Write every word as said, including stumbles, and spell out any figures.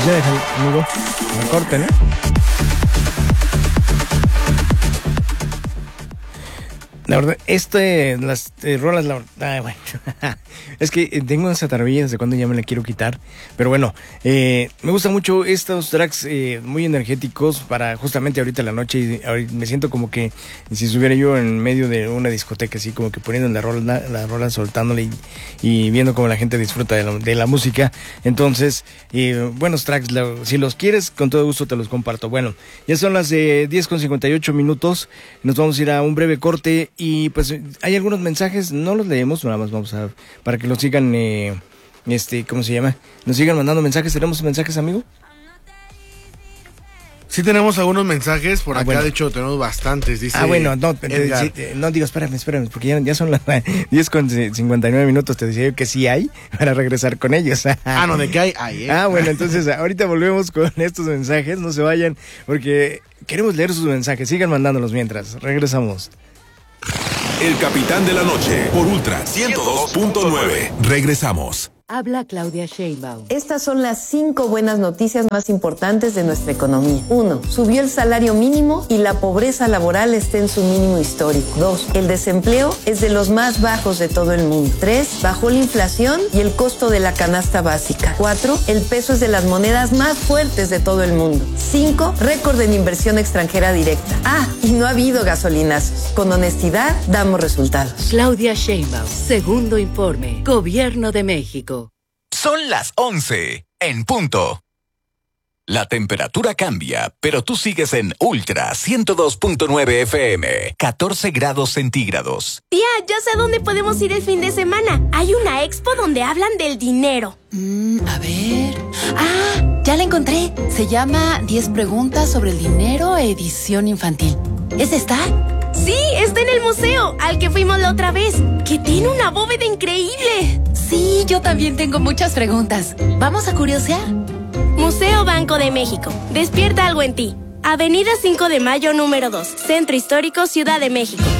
Ya déjalo, amigo. No corten, ¿eh? La verdad, este, las eh, rolas, la verdad, ah, bueno, es que tengo esa taravilla desde cuando ya me la quiero quitar, pero bueno, eh, me gustan mucho estos tracks eh, muy energéticos para justamente ahorita en la noche, y ahorita me siento como que si estuviera yo en medio de una discoteca, así como que poniendo la rola, la rola soltándole y, y viendo cómo la gente disfruta de la, de la música. Entonces, eh, buenos tracks, la, si los quieres, con todo gusto te los comparto. Bueno, ya son las eh, diez con cincuenta y ocho minutos, nos vamos a ir a un breve corte. Y pues hay algunos mensajes, no los leemos, nada más vamos a, para que los sigan, eh, este, ¿cómo se llama? Nos sigan mandando mensajes. ¿Tenemos mensajes, amigo? Sí tenemos algunos mensajes, por ah, acá, bueno. De hecho tenemos bastantes, dice Ah, bueno, no, te, te, no digo, espérame, espérame, porque ya, ya son las diez con cincuenta y nueve minutos, te decía yo que sí hay, para regresar con ellos. Ah, no, de qué hay, hay, ¿eh? Ah, bueno, entonces ahorita volvemos con estos mensajes, no se vayan, porque queremos leer sus mensajes, sigan mandándolos mientras, regresamos. El Capitán de la Noche, por Ultra ciento dos punto nueve. Regresamos. Habla Claudia Sheinbaum. Estas son las cinco buenas noticias más importantes de nuestra economía. Uno, subió el salario mínimo y la pobreza laboral está en su mínimo histórico. Dos, el desempleo es de los más bajos de todo el mundo. Tres, bajó la inflación y el costo de la canasta básica. Cuatro, el peso es de las monedas más fuertes de todo el mundo. Cinco, récord en inversión extranjera directa. Ah, y no ha habido gasolinazos. Con honestidad, damos resultados. Claudia Sheinbaum, segundo informe, Gobierno de México. Son las once, en punto. La temperatura cambia, pero tú sigues en Ultra ciento dos punto nueve F M, catorce grados centígrados. Tía, ya sé a dónde podemos ir el fin de semana. Hay una expo donde hablan del dinero. Mm, a ver... Ah, ya la encontré. Se llama diez preguntas sobre el dinero, edición infantil. ¿Es esta? Sí, está en el museo, al que fuimos la otra vez, que tiene una bóveda increíble. Sí, yo también tengo muchas preguntas. ¿Vamos a curiosear? Museo Banco de México. Despierta algo en ti. Avenida cinco de Mayo, número dos. Centro Histórico, Ciudad de México.